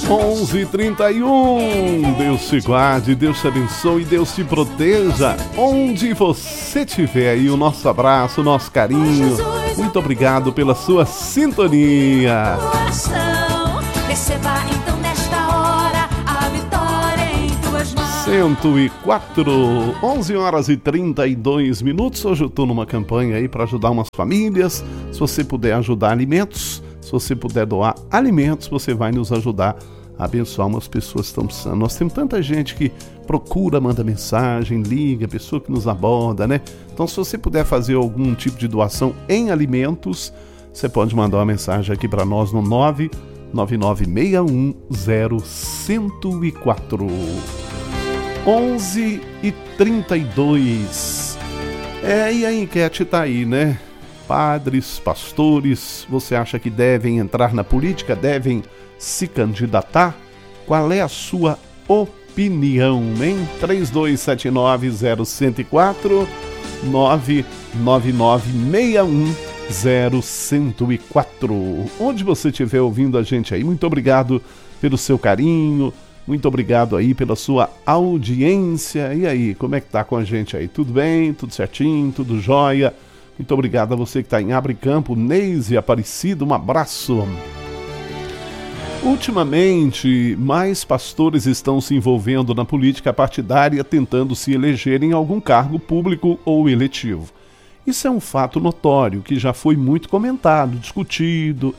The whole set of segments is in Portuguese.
11h31. Deus te guarde, Deus te abençoe, Deus te proteja. Onde você estiver aí, o nosso abraço, o nosso carinho. Muito obrigado pela sua sintonia. Receba então nesta hora a vitória em tuas mãos. 104, 11h32. Hoje eu estou numa campanha aí para ajudar umas famílias. Se você puder ajudar alimentos, se você puder doar alimentos, você vai nos ajudar a abençoar umas pessoas que estão precisando. Nós temos tanta gente que procura, manda mensagem, liga, pessoa que nos aborda, né? Então, se você puder fazer algum tipo de doação em alimentos, você pode mandar uma mensagem aqui para nós no 999610104. 11h32. E a enquete tá aí, né? Padres, pastores, você acha que devem entrar na política? Devem se candidatar? Qual é a sua opinião, hein? 3279-0104, 999610104. Onde você estiver ouvindo a gente aí, muito obrigado pelo seu carinho, muito obrigado aí pela sua audiência. E aí, como é que tá com a gente aí? Tudo bem? Tudo certinho? Tudo jóia? Muito obrigado a você que está em Abre Campo, Neise Aparecido, um abraço. Ultimamente, mais pastores estão se envolvendo na política partidária, tentando se eleger em algum cargo público ou eletivo. Isso é um fato notório, que já foi muito comentado, discutido.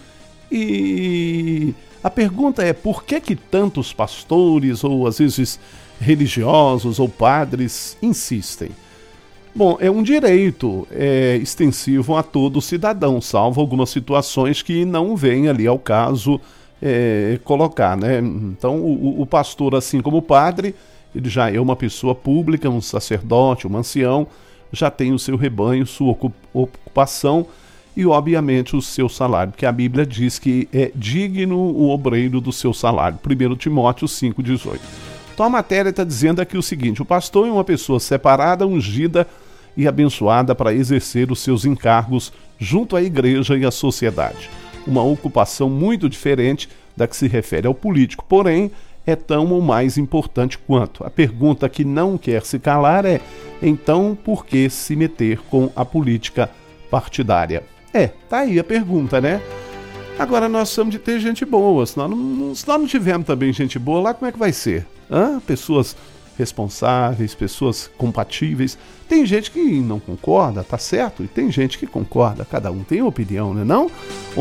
E a pergunta é, por que tantos pastores, ou às vezes religiosos ou padres, insistem? Bom, é um direito extensivo a todo cidadão, salvo algumas situações que não vêm ali ao caso colocar, né? Então, o pastor, assim como o padre, ele já é uma pessoa pública, um sacerdote, um ancião, já tem o seu rebanho, sua ocupação e, obviamente, o seu salário, porque a Bíblia diz que é digno o obreiro do seu salário, 1 Timóteo 5,18. Então a matéria está dizendo aqui o seguinte: o pastor é uma pessoa separada, ungida e abençoada para exercer os seus encargos junto à igreja e à sociedade. Uma ocupação muito diferente da que se refere ao político, porém é tão ou mais importante quanto. A pergunta que não quer se calar é: então por que se meter com a política partidária? Tá aí a pergunta, né? Agora nós precisamos de ter gente boa, se nós não tivermos também gente boa lá, como é que vai ser? Pessoas responsáveis, pessoas compatíveis. Tem gente que não concorda, tá certo? E tem gente que concorda, cada um tem opinião, né não?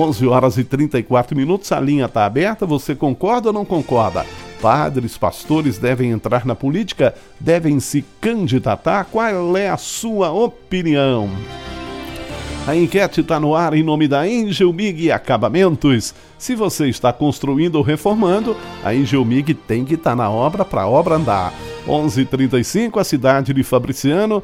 11h34, a linha tá aberta, você concorda ou não concorda? Padres, pastores devem entrar na política? Devem se candidatar? Qual é a sua opinião? A enquete está no ar em nome da Engelmig Acabamentos. Se você está construindo ou reformando, a Engelmig tem que estar na obra para a obra andar. 11h35, a cidade de Fabriciano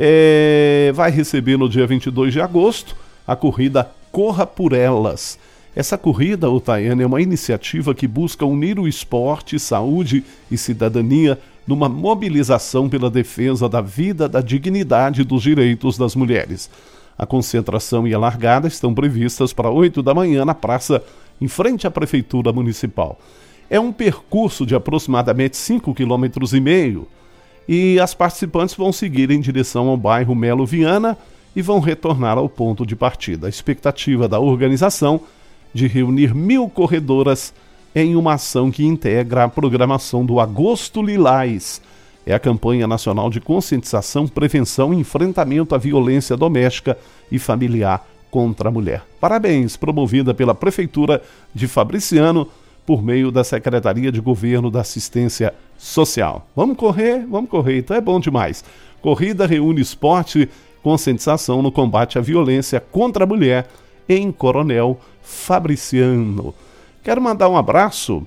vai receber no dia 22 de agosto a corrida Corra por Elas. Essa corrida, Otaiane, é uma iniciativa que busca unir o esporte, saúde e cidadania numa mobilização pela defesa da vida, da dignidade e dos direitos das mulheres. A concentração e a largada estão previstas para 8 da manhã na praça, em frente à Prefeitura Municipal. É um percurso de aproximadamente 5,5 km e as participantes vão seguir em direção ao bairro Melo Viana e vão retornar ao ponto de partida. A expectativa da organização de reunir 1.000 corredoras em uma ação que integra a programação do Agosto Lilás. É a campanha nacional de conscientização, prevenção e enfrentamento à violência doméstica e familiar contra a mulher. Parabéns, promovida pela Prefeitura de Fabriciano por meio da Secretaria de Governo da Assistência Social. Vamos correr, então é bom demais. Corrida reúne esporte, conscientização no combate à violência contra a mulher em Coronel Fabriciano. Quero mandar um abraço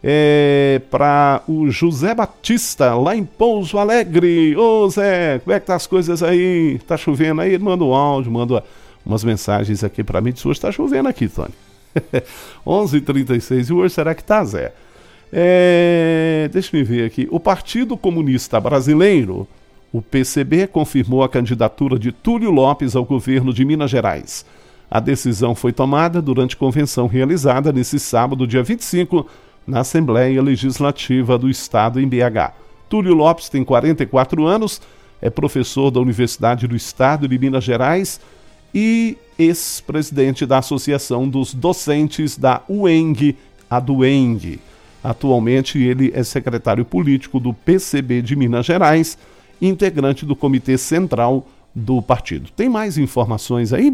para o José Batista, lá em Pouso Alegre. Ô Zé, como é que tá as coisas aí? Tá chovendo aí? Ele manda um áudio, manda umas mensagens aqui para mim. Hoje tá chovendo aqui, Tony. 11h36, e hoje será que tá, Zé? Deixa eu ver aqui. O Partido Comunista Brasileiro, o PCB, confirmou a candidatura de Túlio Lopes ao governo de Minas Gerais. A decisão foi tomada durante convenção realizada nesse sábado, dia 25, na Assembleia Legislativa do Estado em BH. Túlio Lopes tem 44 anos, é professor da Universidade do Estado de Minas Gerais e ex-presidente da Associação dos Docentes da UENG, a DUENG. Atualmente ele é secretário político do PCB de Minas Gerais e integrante do Comitê Central do partido. Tem mais informações aí?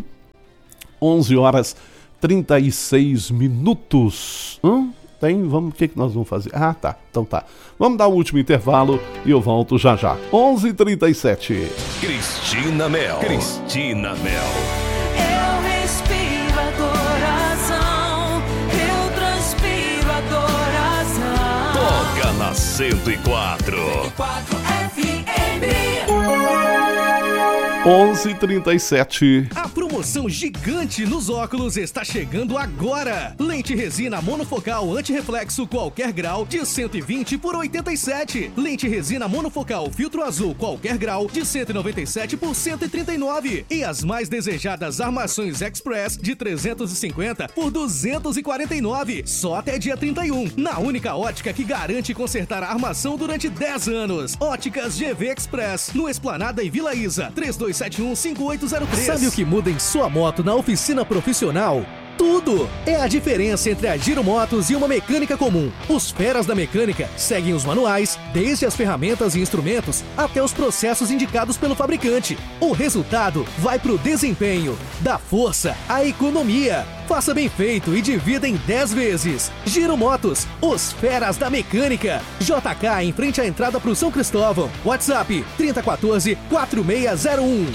11h36. Tem? Vamos, o que nós vamos fazer? Ah, tá. Então tá. Vamos dar o último intervalo e eu volto já já. 11h37. Cristina Mel. Cristina Mel. Eu respiro adoração, eu transpiro adoração. Toca na 104. 4 FM. 11h37. A promoção gigante nos óculos está chegando agora. Lente resina monofocal antirreflexo qualquer grau de 120 por 87. Lente resina monofocal filtro azul qualquer grau de 197 por 139. E as mais desejadas armações Express de 350 por 249. Só até dia 31. Na única ótica que garante consertar a armação durante 10 anos. Óticas GV Express. No Esplanada e Vila Isa. 3271-5803. Sabe o que muda em sua moto na oficina profissional? Tudo! É a diferença entre a Giro Motos e uma mecânica comum. Os feras da mecânica seguem os manuais, desde as ferramentas e instrumentos até os processos indicados pelo fabricante. O resultado vai pro desempenho, da força à economia. Faça bem feito e divida em 10 vezes. Giro Motos, os feras da mecânica. JK em frente à entrada pro São Cristóvão. WhatsApp 3014-4601.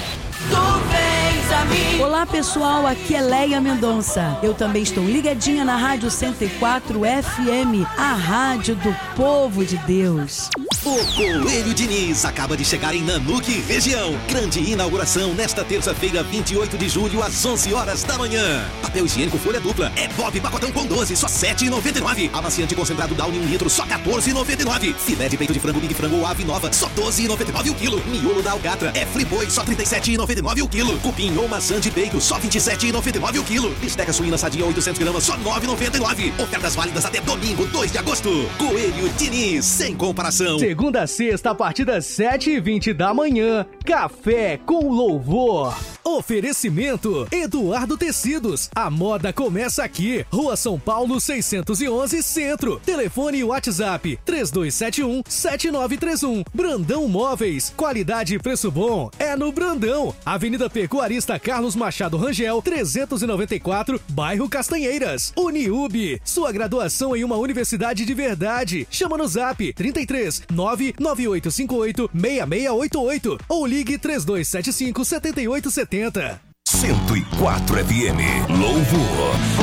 Olá pessoal, aqui é Leia Mendonça. Eu também estou ligadinha na Rádio 104 FM, a rádio do povo de Deus. O Coelho Diniz acaba de chegar em Nanuque, região. Grande inauguração nesta terça-feira, 28 de julho, às 11 horas da manhã. Papel higiênico folha dupla, é Bob pacotão com 12, só R$ 7,99. Amaciante concentrado Downy 1 litro, só R$ 14,99. Filé de peito de frango Big Frango ou ave nova, só R$ 12,99 o quilo. Miolo da Alcatra, é Friboi, só R$ 37,99 o quilo. Cupim ou maçã de peito, só R$ 27,99 o quilo. Bisteca suína sadia 800 gramas, só R$ 9,99. Ofertas válidas até domingo, 2 de agosto. Coelho Diniz, sem comparação. Segunda a sexta, a partir das 7h20 da manhã, Café com Louvor. Oferecimento Eduardo Tecidos. A moda começa aqui. Rua São Paulo 611 Centro. Telefone e WhatsApp 3271-7931. Brandão Móveis. Qualidade e preço bom é no Brandão. Avenida Pecuarista Carlos Machado Rangel 394, bairro Castanheiras. Uniub. Sua graduação em uma universidade de verdade. Chama no Zap 33 99858 6688 ou ligue 3275-7870. 104 FM. Louvor. Vou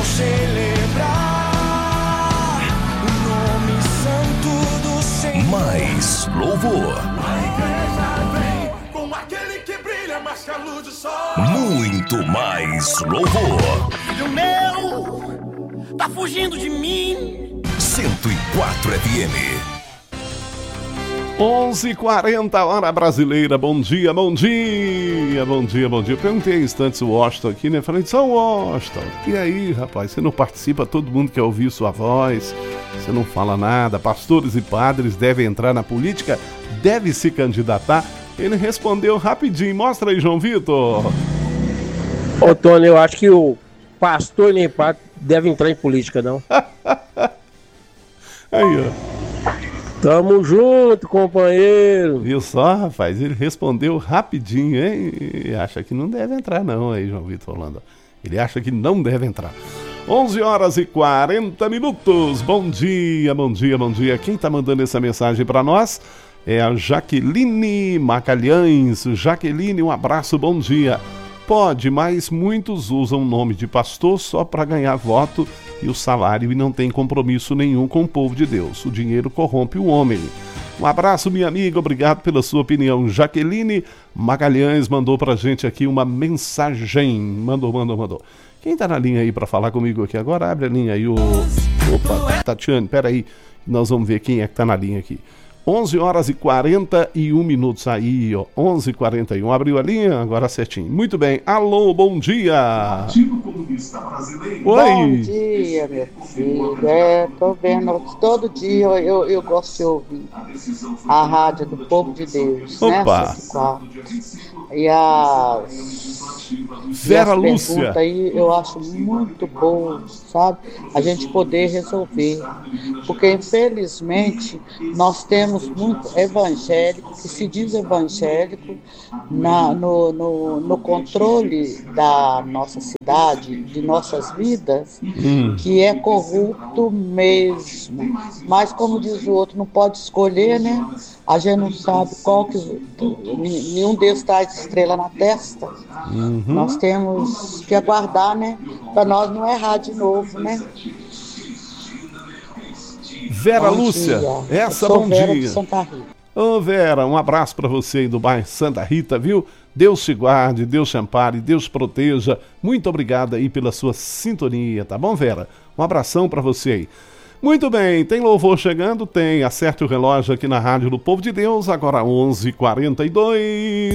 celebrar o nome santo do Senhor. Mais louvor. A igreja vem com aquele que brilha mais que a luz do sol. Muito mais louvor. Filho meu, tá fugindo de mim. 104 FM. 11h40, hora brasileira. Bom dia, bom dia, bom dia, bom dia. Eu perguntei instantes o Washington aqui, né? Falei, São Washington, e aí, rapaz? Você não participa, todo mundo quer ouvir sua voz, você não fala nada. Pastores e padres devem entrar na política, devem se candidatar. Ele respondeu rapidinho. Mostra aí, João Vitor. Ô, Tony, eu acho que o pastor nem padre deve entrar em política, não. Aí, ó. Tamo junto, companheiro. Viu só, rapaz? Ele respondeu rapidinho, hein? E acha que não deve entrar não, aí, João Vitor falando. Ele acha que não deve entrar. 11h40. Bom dia, bom dia, bom dia. Quem tá mandando essa mensagem para nós é a Jaqueline Macalhães. Jaqueline, um abraço, bom dia. Pode, mas muitos usam o nome de pastor só para ganhar voto e o salário e não tem compromisso nenhum com o povo de Deus. O dinheiro corrompe o homem. Um abraço, minha amiga, obrigado pela sua opinião. Jaqueline Magalhães mandou pra gente aqui uma mensagem. Mandou. Quem tá na linha aí pra falar comigo aqui agora? Abre a linha aí, Opa, Tatiane, peraí. Nós vamos ver quem é que tá na linha aqui. 11 horas e 41 minutos aí, ó. 11h41. Abriu a linha? Agora certinho. Muito bem. Alô, bom dia. Oi. Bom dia, meu filho. Tô vendo. Todo dia eu gosto de ouvir a rádio do Povo de Deus. Opa. Né? E as Vera Lúcia. perguntas aí eu acho muito bom, sabe? A gente poder resolver. Porque, infelizmente, nós temos muito evangélico, que se diz evangélico, no controle da nossa cidade, de nossas vidas, que é corrupto mesmo. Mas, como diz o outro, não pode escolher, né? A gente não sabe qual que... Nenhum deles traz estrela na testa. Nós temos que aguardar, né? Para nós não errar de novo, né? Vera Lúcia, essa bom Vera dia. de Santa Rita. Ô Vera, um abraço para você aí do bairro Santa Rita, viu? Deus te guarde, Deus te ampare, Deus proteja. Muito obrigado aí pela sua sintonia, tá bom, Vera? Um abração para você aí. Muito bem, tem louvor chegando? Tem. Acerte o relógio aqui na Rádio do Povo de Deus, agora 11h42.